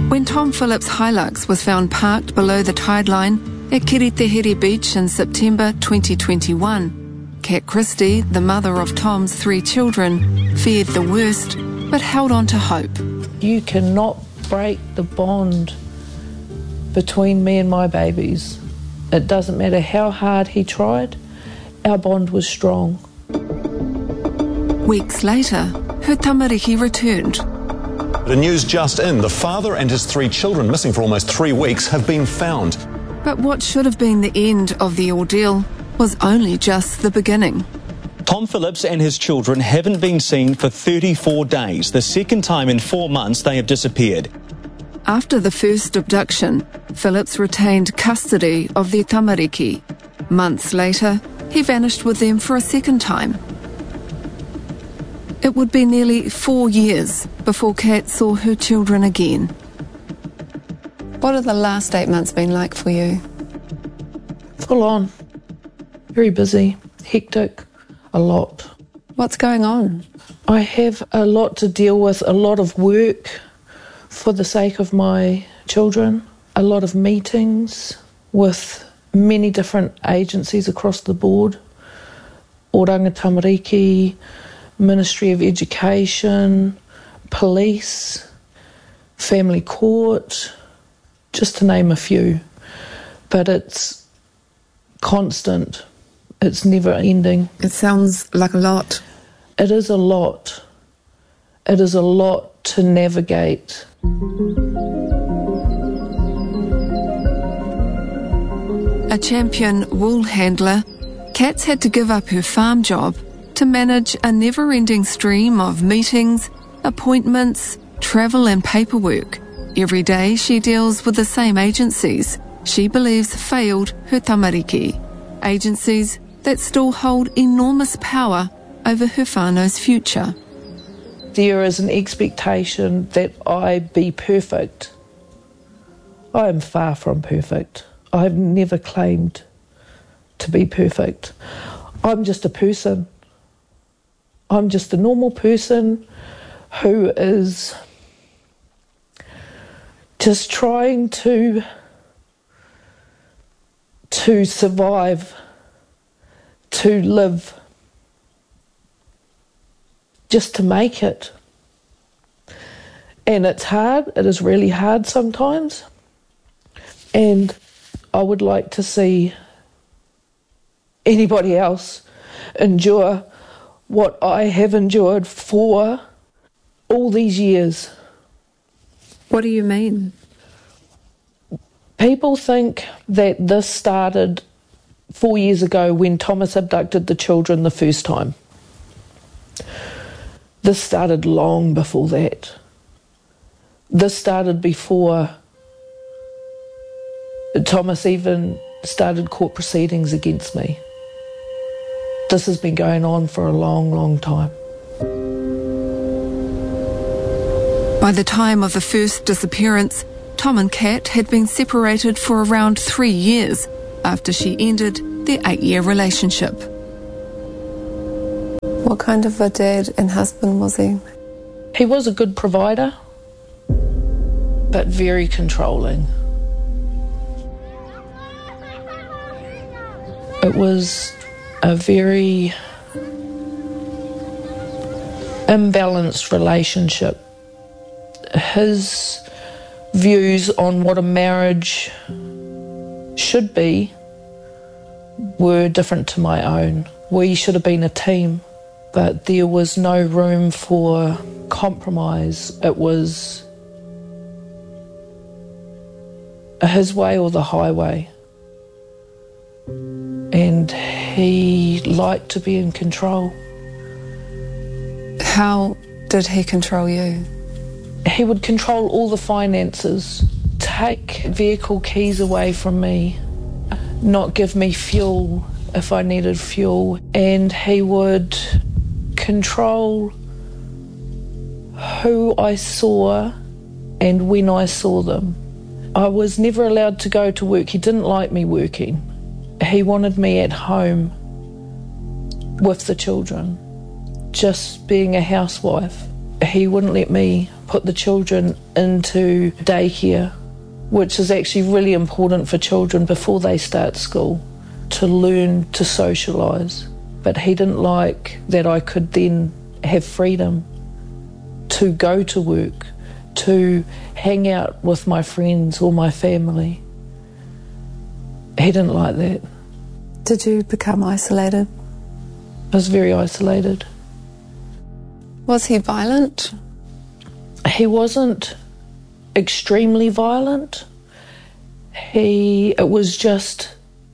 When Tom Phillips' Hilux was found parked below the tide line at Kiritehere Beach in September 2021, Kat Christie, the mother of Tom's 3 children, feared the worst but held on to hope. You cannot break the bond between me and my babies. It doesn't matter how hard he tried, our bond was strong. Weeks later, her tamariki returned. The news just in, the father and his 3 children, missing for almost 3 weeks, have been found. But what should have been the end of the ordeal was only just the beginning. Tom Phillips and his children haven't been seen for 34 days, the second time in 4 months they have disappeared. After the first abduction, Phillips retained custody of their tamariki. Months later, he vanished with them for a second time. It would be nearly 4 years before Kat saw her children again. What have the last 8 months been like for you? Full on. Very busy, hectic, a lot. What's going on? I have a lot to deal with, a lot of work for the sake of my children, a lot of meetings with many different agencies across the board, Oranga Tamariki, Ministry of Education, police, family court, just to name a few. But it's constant. It's never ending. It sounds like a lot. It is a lot. It is a lot to navigate. A champion wool handler, Kat's had to give up her farm job to manage a never-ending stream of meetings, appointments, travel and paperwork. Every day she deals with the same agencies she believes failed her tamariki, agencies that still hold enormous power over her whānau's future. There is an expectation that I be perfect. I am far from perfect. I have never claimed to be perfect. I'm just a person. I'm just a normal person who is just trying to survive, to live, just to make it. And it's hard. It is really hard sometimes. And I would like to see anybody else endure what I have endured for all these years. What do you mean? People think that this started 4 years ago when Thomas abducted the children the first time. This started long before that. This started before Thomas even started court proceedings against me. This has been going on for a long, long time. By the time of the first disappearance, Tom and Kat had been separated for around 3 years after she ended their 8-year relationship. What kind of a dad and husband was he? He was a good provider, but very controlling. It was a very imbalanced relationship. His views on what a marriage should be were different to my own. We should have been a team, but there was no room for compromise. It was his way or the highway. And he liked to be in control. How did he control you? He would control all the finances, take vehicle keys away from me, not give me fuel if I needed fuel, and he would control who I saw and when I saw them. I was never allowed to go to work. He didn't like me working. He wanted me at home with the children, just being a housewife. he wouldn't let me put the children into daycare, which is actually really important for children before they start school, to learn to socialise. But he didn't like that I could then have freedom to go to work, to hang out with my friends or my family. He didn't like that. Did you become isolated? I was very isolated. Was he violent? He wasn't extremely violent. It was just,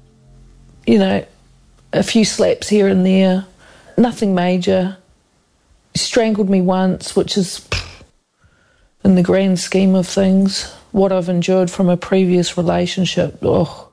a few slaps here and there, nothing major. He strangled me once, which is, in the grand scheme of things, what I've endured from a previous relationship. Oh.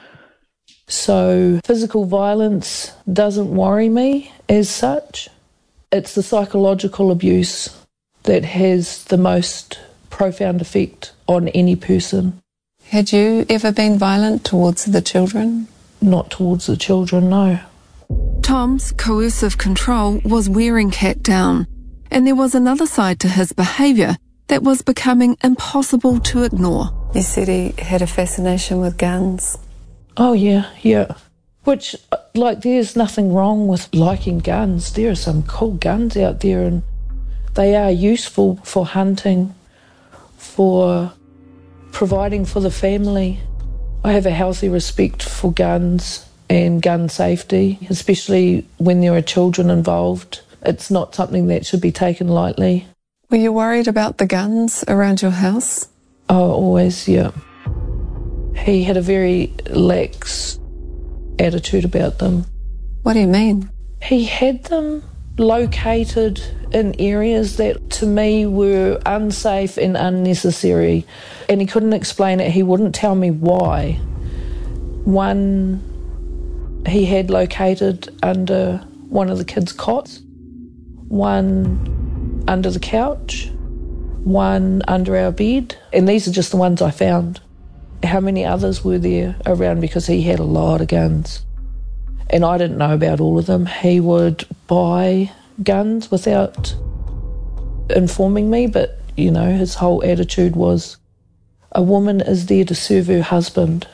So physical violence doesn't worry me as such. It's the psychological abuse that has the most profound effect on any person. Had you ever been violent towards the children? Not towards the children, no. Tom's coercive control was wearing Kat down, and there was another side to his behaviour that was becoming impossible to ignore. You said he had a fascination with guns. Oh, yeah. Which, there's nothing wrong with liking guns. There are some cool guns out there, and they are useful for hunting, for providing for the family. I have a healthy respect for guns and gun safety, especially when there are children involved. It's not something that should be taken lightly. Were you worried about the guns around your house? Oh, always, yeah. He had a very lax attitude about them. What do you mean? He had them located in areas that to me were unsafe and unnecessary, and he couldn't explain it. He wouldn't tell me why. One he had located under one of the kids' cots, one under the couch, one under our bed, and these are just the ones I found. How many others were there around? Because he had a lot of guns, and I didn't know about all of them. He would buy guns without informing me, but his whole attitude was, a woman is there to serve her husband.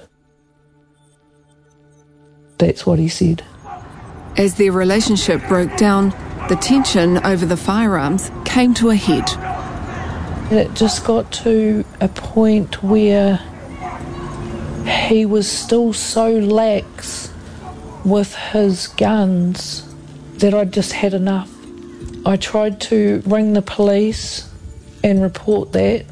That's what he said. As their relationship broke down, the tension over the firearms came to a head. And it just got to a point where he was still so lax with his guns that I just had enough. I tried to ring the police and report that.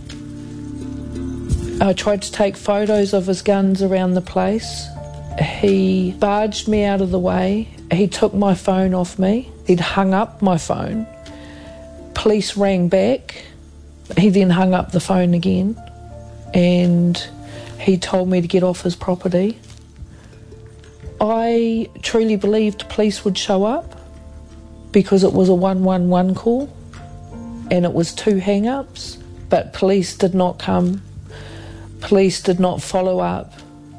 I tried to take photos of his guns around the place. He barged me out of the way. He took my phone off me. He'd hung up my phone. Police rang back. He then hung up the phone again, and he told me to get off his property. I truly believed police would show up because it was a 111 call and it was 2 hang-ups, but police did not come. Police did not follow up.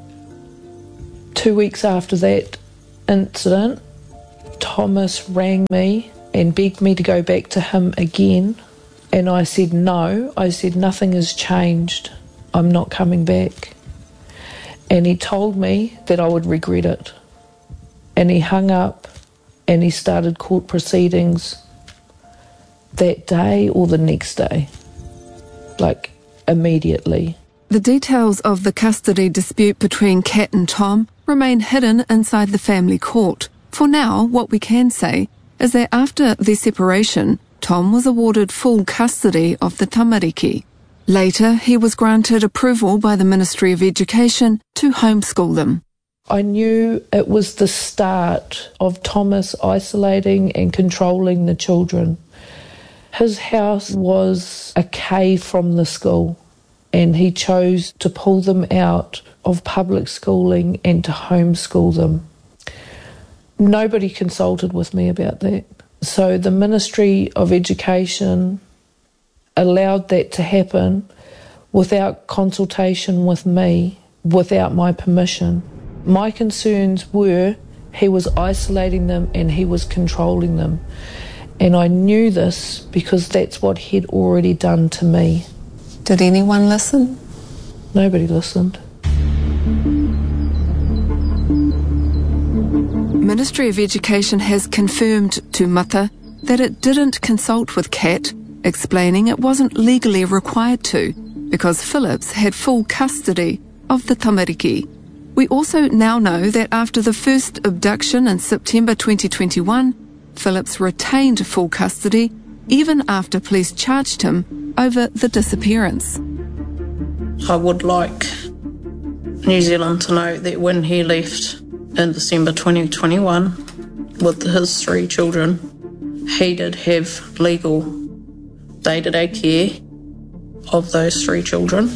2 weeks after that incident, Thomas rang me and begged me to go back to him again, and I said no. I said nothing has changed. I'm not coming back. And he told me that I would regret it. And he hung up and he started court proceedings that day or the next day, immediately. The details of the custody dispute between Kat and Tom remain hidden inside the family court. For now, what we can say is that after their separation, Tom was awarded full custody of the tamariki. Later, he was granted approval by the Ministry of Education to homeschool them. I knew it was the start of Thomas isolating and controlling the children. His house was a cave from the school, and he chose to pull them out of public schooling and to homeschool them. Nobody consulted with me about that. So the Ministry of Education allowed that to happen without consultation with me, without my permission. My concerns were he was isolating them and he was controlling them. And I knew this because that's what he'd already done to me. Did anyone listen? Nobody listened. Ministry of Education has confirmed to Mata that it didn't consult with Kat, explaining it wasn't legally required to, because Phillips had full custody of the tamariki. We also now know that after the first abduction in September 2021, Phillips retained full custody even after police charged him over the disappearance. I would like New Zealand to know that when he left in December 2021 with his 3 children, he did have legal day-to-day care of those 3 children.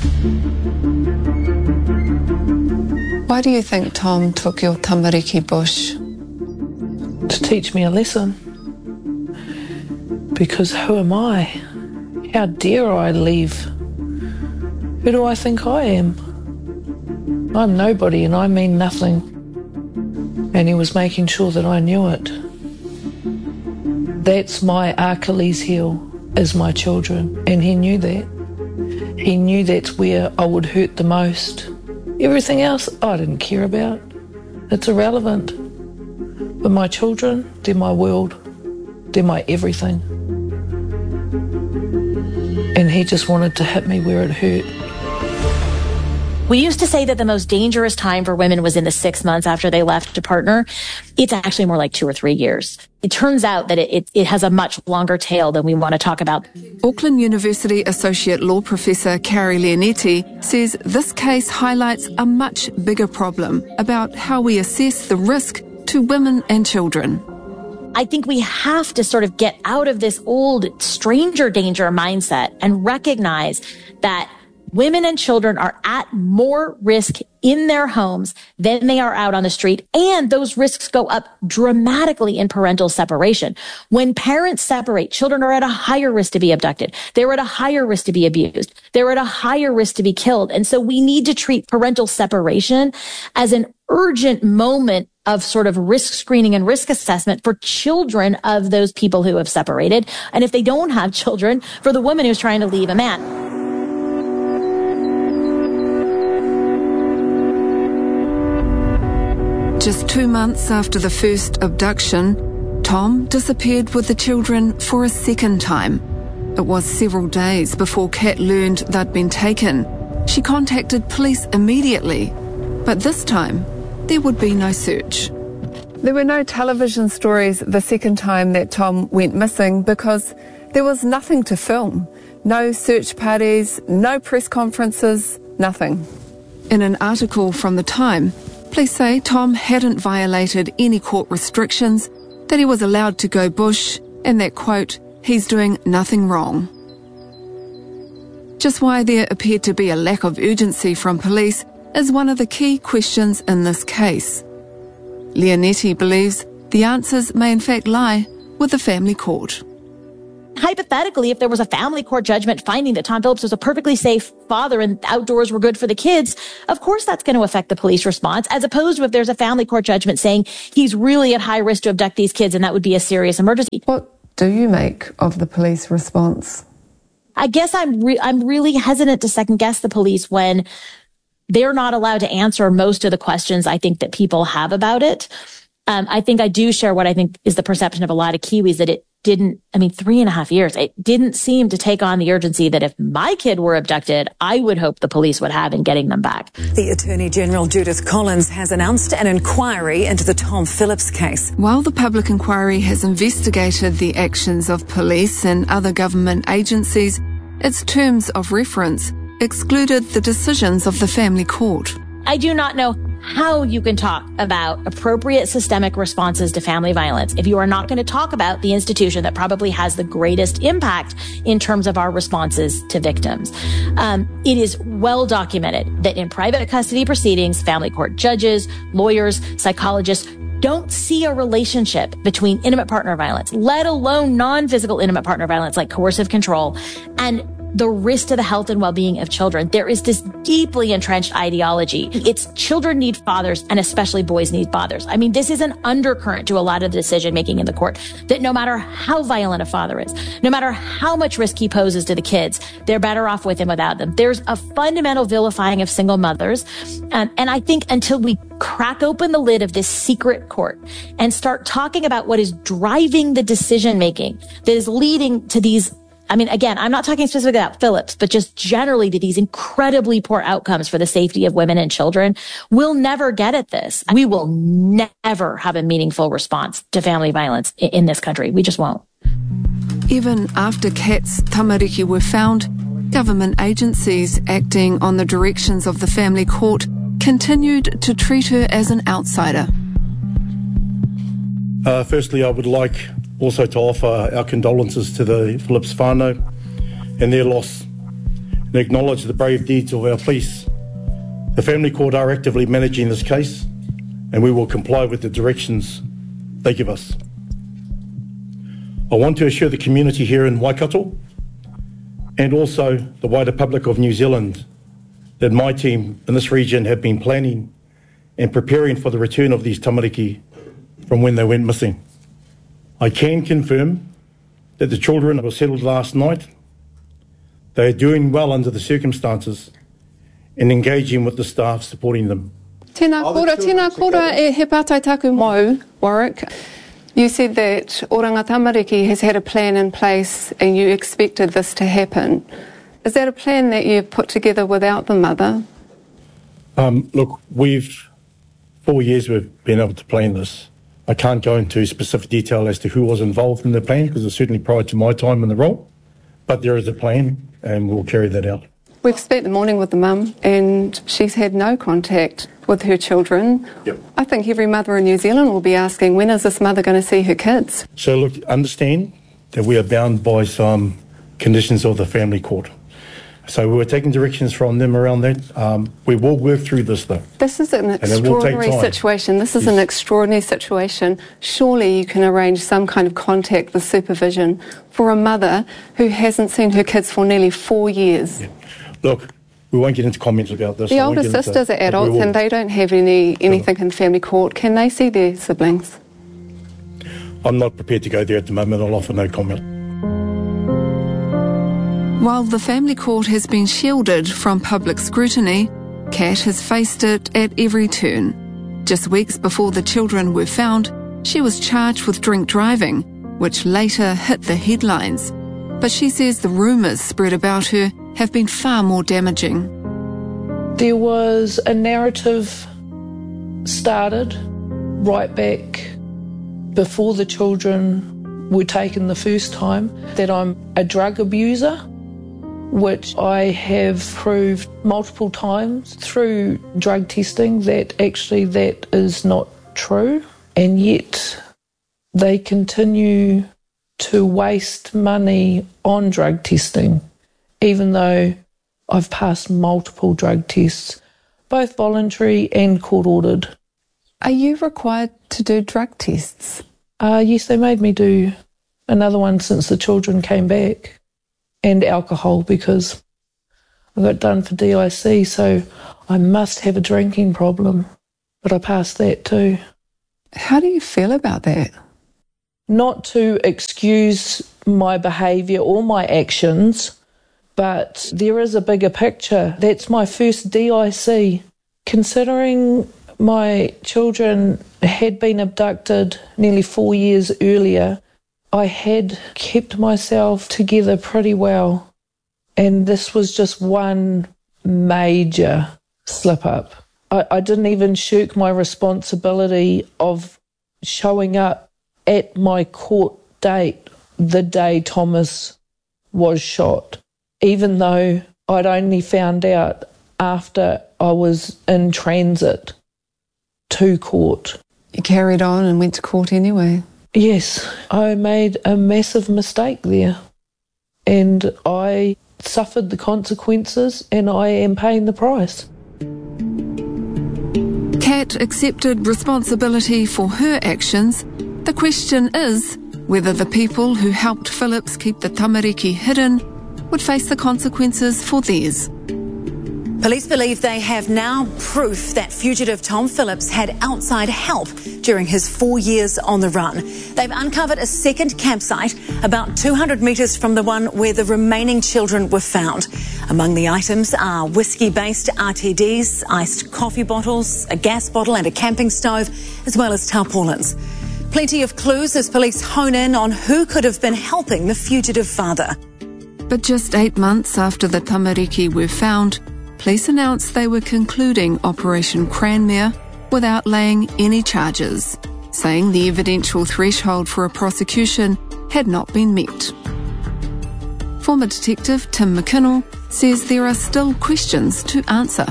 Why do you think Tom took your tamariki bush? To teach me a lesson. Because who am I? How dare I leave? Who do I think I am? I'm nobody and I mean nothing. And he was making sure that I knew it. That's my Achilles heel, is my children. And he knew that. He knew that's where I would hurt the most. Everything else I didn't care about. It's irrelevant. But my children, they're my world. They're my everything. And he just wanted to hit me where it hurt. We used to say that the most dangerous time for women was in the 6 months after they left a partner. It's actually more like 2 or 3 years. It turns out that it has a much longer tail than we want to talk about. Auckland University Associate Law Professor Carrie Leonetti says this case highlights a much bigger problem about how we assess the risk to women and children. I think we have to sort of get out of this old stranger danger mindset and recognize that women and children are at more risk in their homes than they are out on the street. And those risks go up dramatically in parental separation. When parents separate, children are at a higher risk to be abducted. They're at a higher risk to be abused. They're at a higher risk to be killed. And so we need to treat parental separation as an urgent moment of sort of risk screening and risk assessment for children of those people who have separated. And if they don't have children, for the woman who's trying to leave a man. Just 2 months after the first abduction, Tom disappeared with the children for a second time. It was several days before Kat learned they'd been taken. She contacted police immediately, but this time there would be no search. There were no television stories the second time that Tom went missing because there was nothing to film. No search parties, no press conferences, nothing. In an article from The Time, police say Tom hadn't violated any court restrictions, that he was allowed to go bush, and that, quote, he's doing nothing wrong. Just why there appeared to be a lack of urgency from police is one of the key questions in this case. Leonetti believes the answers may in fact lie with the family court. Hypothetically, if there was a family court judgment finding that Tom Phillips was a perfectly safe father and outdoors were good for the kids, of course that's going to affect the police response, as opposed to if there's a family court judgment saying he's really at high risk to abduct these kids and that would be a serious emergency. What do you make of the police response? I guess I'm really hesitant to second guess the police when they're not allowed to answer most of the questions I think that people have about it. I think I do share what I think is the perception of a lot of Kiwis that it didn't, 3.5 years, it didn't seem to take on the urgency that if my kid were abducted, I would hope the police would have in getting them back. The Attorney General Judith Collins has announced an inquiry into the Tom Phillips case. While the public inquiry has investigated the actions of police and other government agencies, its terms of reference excluded the decisions of the family court. I do not know how you can talk about appropriate systemic responses to family violence if you are not going to talk about the institution that probably has the greatest impact in terms of our responses to victims. It is well documented that in private custody proceedings, family court judges, lawyers, psychologists don't see a relationship between intimate partner violence, let alone non-physical intimate partner violence like coercive control, and the risk to the health and well-being of children. There is this deeply entrenched ideology. It's children need fathers, and especially boys need fathers. I mean, this is an undercurrent to a lot of the decision-making in the court, that no matter how violent a father is, no matter how much risk he poses to the kids, they're better off with him without them. There's a fundamental vilifying of single mothers. And I think until we crack open the lid of this secret court and start talking about what is driving the decision-making that is leading to these, I mean, again, I'm not talking specifically about Phillips, but just generally to these incredibly poor outcomes for the safety of women and children, we'll never get at this. We will never have a meaningful response to family violence in this country. We just won't. Even after Kat's tamariki were found, government agencies acting on the directions of the family court continued to treat her as an outsider. Firstly, I would like also to offer our condolences to the Phillips whānau and their loss, and acknowledge the brave deeds of our police. The family court are actively managing this case, and we will comply with the directions they give us. I want to assure the community here in Waikato and also the wider public of New Zealand that my team in this region have been planning and preparing for the return of these tamariki from when they went missing. I can confirm that the children were settled last night. They are doing well under the circumstances and engaging with the staff supporting them. Tēnā kora e he pātai taku mau, Warwick. You said that Oranga Tamariki has had a plan in place and you expected this to happen. Is that a plan that you've put together without the mother? Look, 4 years we've been able to plan this. I can't go into specific detail as to who was involved in the plan, because it's certainly prior to my time in the role. But there is a plan, and we'll carry that out. We've spent the morning with the mum, and she's had no contact with her children. Yep. I think every mother in New Zealand will be asking, when is this mother going to see her kids? So look, understand that we are bound by some conditions of the family court. So we're taking directions from them around that. We will work through this, though. This is an extraordinary situation. This is an extraordinary situation. Surely you can arrange some kind of contact with supervision for a mother who hasn't seen her kids for nearly 4 years. Yeah. Look, we won't get into comments about this. The older sisters are adults and they don't have anything in family court. Can they see their siblings? I'm not prepared to go there at the moment. I'll offer no comment. While the family court has been shielded from public scrutiny, Kat has faced it at every turn. Just weeks before the children were found, she was charged with drink driving, which later hit the headlines. But she says the rumours spread about her have been far more damaging. There was a narrative started right back before the children were taken the first time that I'm a drug abuser, which I have proved multiple times through drug testing that actually that is not true. And yet they continue to waste money on drug testing, even though I've passed multiple drug tests, both voluntary and court-ordered. Are you required to do drug tests? Yes, they made me do another one since the children came back. And alcohol, because I got done for DIC, so I must have a drinking problem. But I passed that too. How do you feel about that? Not to excuse my behaviour or my actions, but there is a bigger picture. That's my first DIC. Considering my children had been abducted nearly 4 years earlier, I had kept myself together pretty well, and this was just one major slip-up. I didn't even shirk my responsibility of showing up at my court date the day Thomas was shot, even though I'd only found out after I was in transit to court. You carried on and went to court anyway? Yes, I made a massive mistake there, and I suffered the consequences, and I am paying the price. Kat accepted responsibility for her actions. The question is whether the people who helped Phillips keep the tamariki hidden would face the consequences for theirs. Police believe they have now proof that fugitive Tom Phillips had outside help during his 4 years on the run. They've uncovered a second campsite about 200 metres from the one where the remaining children were found. Among the items are whiskey-based RTDs, iced coffee bottles, a gas bottle and a camping stove, as well as tarpaulins. Plenty of clues as police hone in on who could have been helping the fugitive father. But just 8 months after the tamariki were found, police announced they were concluding Operation Cranmere without laying any charges, saying the evidential threshold for a prosecution had not been met. Former Detective Tim McKinnell says there are still questions to answer.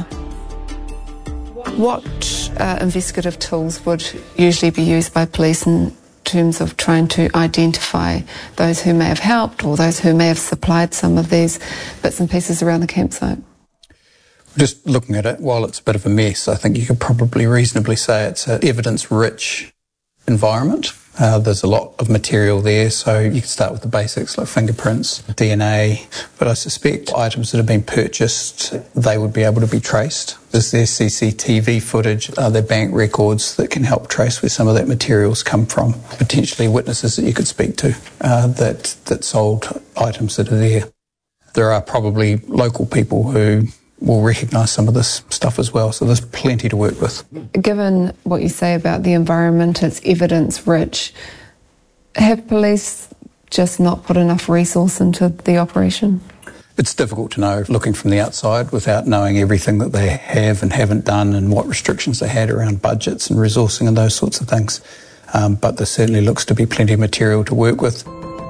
What investigative tools would usually be used by police in terms of trying to identify those who may have helped or those who may have supplied some of these bits and pieces around the campsite? Just looking at it, while it's a bit of a mess, I think you could probably reasonably say it's an evidence-rich environment. There's a lot of material there, so you can start with the basics like fingerprints, DNA, but I suspect items that have been purchased, they would be able to be traced. Is there CCTV footage? Are there bank records that can help trace where some of that material's come from? Potentially witnesses that you could speak to that sold items that are there. There are probably local people who will recognise some of this stuff as well, so there's plenty to work with. Given what you say about the environment, it's evidence-rich, have police just not put enough resource into the operation? It's difficult to know looking from the outside without knowing everything that they have and haven't done and what restrictions they had around budgets and resourcing and those sorts of things. But there certainly looks to be plenty of material to work with.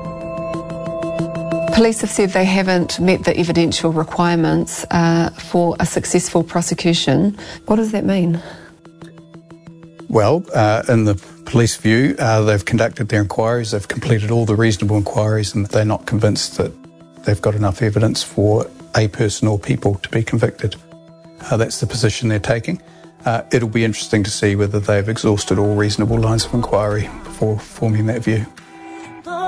Police have said they haven't met the evidential requirements for a successful prosecution. What does that mean? Well, in the police view, they've conducted their inquiries, they've completed all the reasonable inquiries, and they're not convinced that they've got enough evidence for a person or people to be convicted. That's the position they're taking. It'll be interesting to see whether they've exhausted all reasonable lines of inquiry before forming that view.